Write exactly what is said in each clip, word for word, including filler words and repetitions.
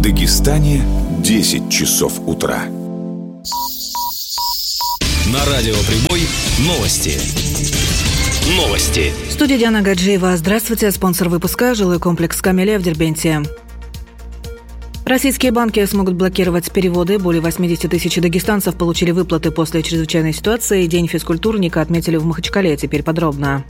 В Дагестане десять часов утра. На радио «Прибой» новости. Новости. В студии Диана Гаджиева. Здравствуйте. Спонсор выпуска – жилой комплекс «Камелия» в Дербенте. Российские банки смогут блокировать переводы. Более восемьдесят тысяч дагестанцев получили выплаты после чрезвычайной ситуации. День физкультурника отметили в Махачкале. Теперь подробно.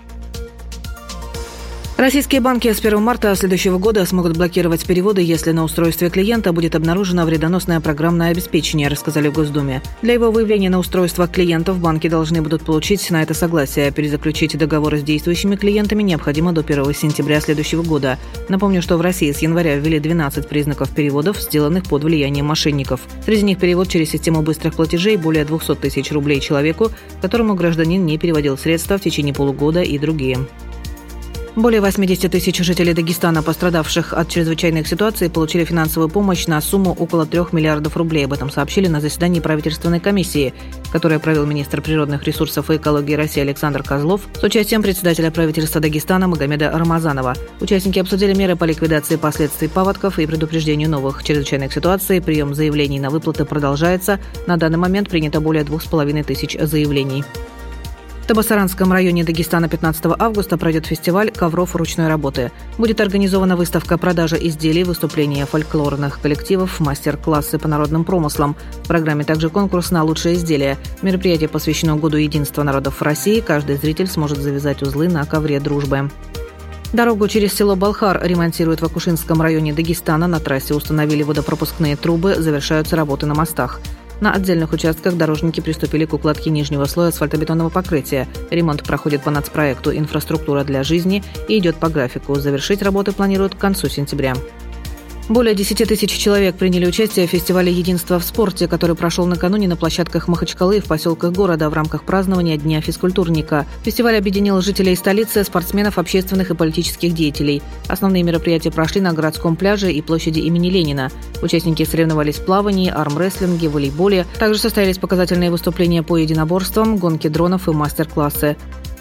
Российские банки с первого марта следующего года смогут блокировать переводы, если на устройстве клиента будет обнаружено вредоносное программное обеспечение, рассказали в Госдуме. Для его выявления на устройствах клиентов банки должны будут получить на это согласие. Перезаключить договоры с действующими клиентами необходимо до первого сентября следующего года. Напомню, что в России с января ввели двенадцать признаков переводов, сделанных под влиянием мошенников. Среди них перевод через систему быстрых платежей более двести тысяч рублей человеку, которому гражданин не переводил средства в течение полугода, и другие. Более восемьдесят тысяч жителей Дагестана, пострадавших от чрезвычайных ситуаций, получили финансовую помощь на сумму около трех миллиардов рублей. Об этом сообщили на заседании правительственной комиссии, которое провел министр природных ресурсов и экологии России Александр Козлов с участием председателя правительства Дагестана Магомеда Рамазанова. Участники обсудили меры по ликвидации последствий паводков и предупреждению новых чрезвычайных ситуаций. Прием заявлений на выплаты продолжается. На данный момент принято более двух с половиной тысяч заявлений. В Табасаранском районе Дагестана пятнадцатого августа пройдет фестиваль ковров ручной работы. Будет организована выставка продажи изделий, выступления фольклорных коллективов, мастер-классы по народным промыслам. В программе также конкурс на лучшие изделия. Мероприятие посвящено Году единства народов России. Каждый зритель сможет завязать узлы на ковре дружбы. Дорогу через село Балхар ремонтируют в Акушинском районе Дагестана. На трассе установили водопропускные трубы, завершаются работы на мостах. На отдельных участках дорожники приступили к укладке нижнего слоя асфальтобетонного покрытия. Ремонт проходит по нацпроекту «Инфраструктура для жизни» и идет по графику. Завершить работы планируют к концу сентября. Более десяти тысяч человек приняли участие в фестивале «Единство в спорте», который прошел накануне на площадках Махачкалы и в поселках города в рамках празднования Дня физкультурника. Фестиваль объединил жителей столицы, спортсменов, общественных и политических деятелей. Основные мероприятия прошли на городском пляже и площади имени Ленина. Участники соревновались в плавании, армрестлинге, волейболе. Также состоялись показательные выступления по единоборствам, гонки дронов и мастер-классы.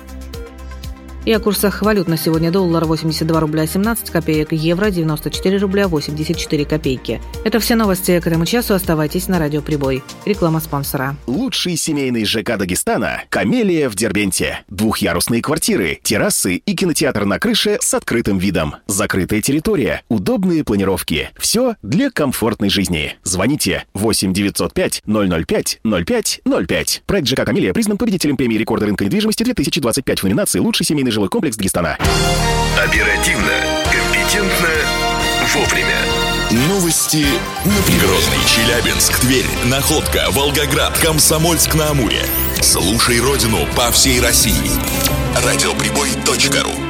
И о курсах валют на сегодня: доллар восемьдесят два рубля семнадцать копеек, евро девяносто четыре рубля восемьдесят четыре копейки. Это все новости к этому часу. Оставайтесь на радио «Прибой». Реклама спонсора. Лучший семейный ЖК Дагестана «Камелия» в Дербенте. Двухъярусные квартиры, террасы и кинотеатр на крыше с открытым видом. Закрытая территория, удобные планировки. Все для комфортной жизни. Звоните восемь девятьсот пять ноль ноль пять ноль пять ноль пять. Проект ЖК «Камелия» признан победителем премии рекорда рынка недвижимости две тысячи двадцать пять в номинации «Лучший семейный жилой комплекс Дагестана». Оперативно, компетентно, вовремя. Новости на Прибой. Грозный, Челябинск, Тверь, Находка, Волгоград, Комсомольск-на-Амуре. Слушай родину по всей России. радиоприбой точка ру